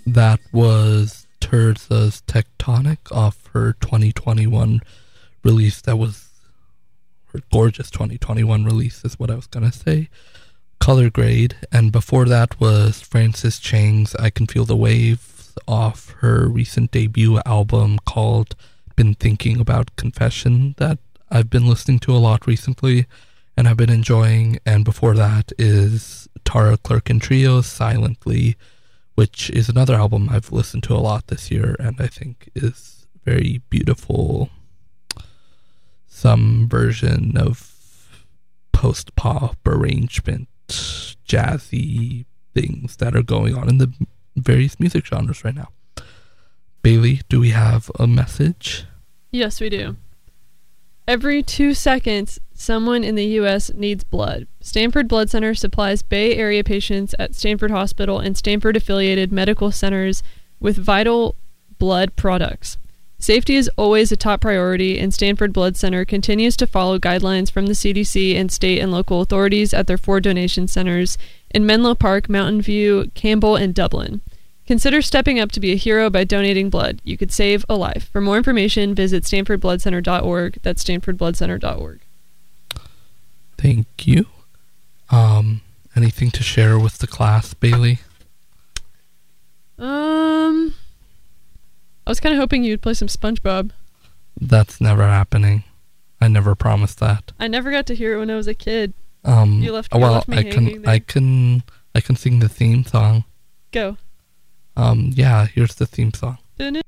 That was Terza's Tectonic off her 2021 release. That was her gorgeous 2021 release is what I was going to say. Color Grade. And before that was Francis Chang's I Can Feel the Waves off her recent debut album called Been Thinking About Confession that I've been listening to a lot recently and I've been enjoying. And before that is Tara Clerk and Trio's Silently, which is another album I've listened to a lot this year and I think is very beautiful. Some version of post-pop arrangement, jazzy things that are going on in the various music genres right now. Bailey, do we have a message? Yes, we do. Every 2 seconds, someone in the U.S. needs blood. Stanford Blood Center supplies Bay Area patients at Stanford Hospital and Stanford-affiliated medical centers with vital blood products. Safety is always a top priority, and Stanford Blood Center continues to follow guidelines from the CDC and state and local authorities at their 4 donation centers in Menlo Park, Mountain View, Campbell, and Dublin. Consider stepping up to be a hero by donating blood. You could save a life. For more information, visit StanfordBloodCenter.org. That's StanfordBloodCenter.org. Thank you. Anything to share with the class, Bailey? I was kind of hoping you'd play some SpongeBob. That's never happening. I never promised that. I never got to hear it when I was a kid. You left me hanging there. I can sing the theme song. Go. Yeah, here's the theme song.